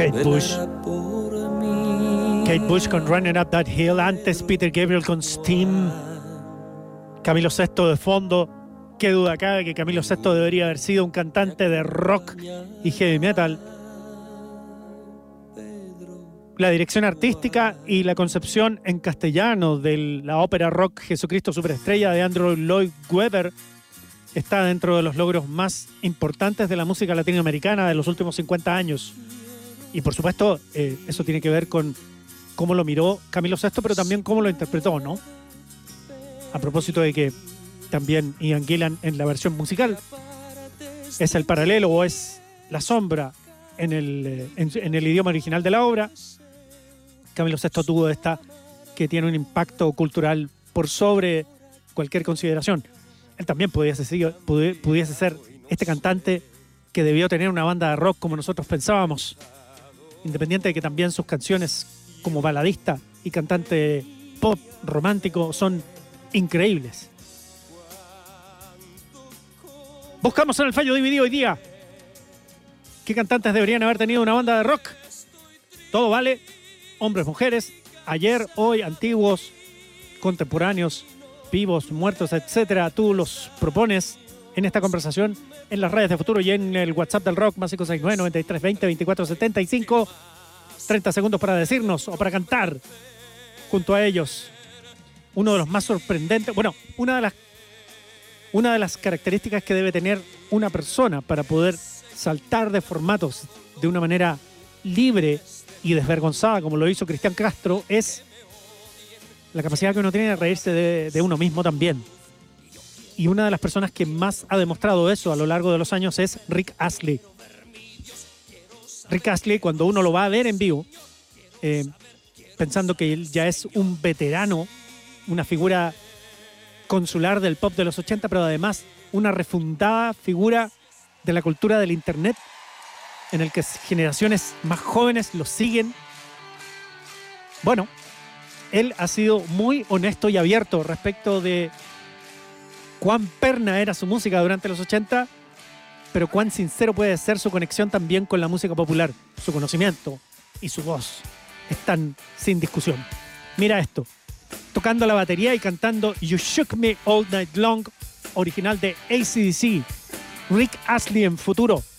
Kate Bush. Kate Bush con Running Up That Hill. Antes Peter Gabriel con Steam. Camilo VI de fondo. Qué duda cabe que Camilo VI debería haber sido un cantante de rock y heavy metal. La dirección artística y la concepción en castellano de la ópera rock Jesucristo Superestrella de Andrew Lloyd Webber está dentro de los logros más importantes de la música latinoamericana de los últimos 50 años. Y por supuesto, eso tiene que ver con cómo lo miró Camilo VI, pero también cómo lo interpretó, ¿no? A propósito de que también Ian Gillan en la versión musical es el paralelo o es la sombra en el idioma original de la obra. Camilo VI tuvo esta que tiene un impacto cultural por sobre cualquier consideración. Él también pudiese ser este cantante que debió tener una banda de rock como nosotros pensábamos, independiente de que también sus canciones como baladista y cantante pop romántico son increíbles. Buscamos en el fallo dividido hoy día qué cantantes deberían haber tenido una banda de rock. Todo vale, hombres, mujeres, ayer, hoy, antiguos, contemporáneos, vivos, muertos, etcétera. Tú los propones en esta conversación en las redes de Futuro y en el WhatsApp del rock, más 569-9320-2475. 30 segundos para decirnos o para cantar junto a ellos. Uno de los más sorprendentes, bueno, una de las características que debe tener una persona para poder saltar de formatos de una manera libre y desvergonzada, como lo hizo Cristian Castro, es la capacidad que uno tiene de reírse de uno mismo también. Y una de las personas que más ha demostrado eso a lo largo de los años es Rick Astley. Rick Astley, cuando uno lo va a ver en vivo, pensando que él ya es un veterano, una figura consular del pop de los 80, pero además una refundada figura de la cultura del internet, en el que generaciones más jóvenes lo siguen. Bueno, él ha sido muy honesto y abierto respecto de cuán perna era su música durante los 80, pero cuán sincero puede ser su conexión también con la música popular. Su conocimiento y su voz están sin discusión. Mira esto, tocando la batería y cantando You Shook Me All Night Long, original de AC/DC. Rick Astley en Futuro.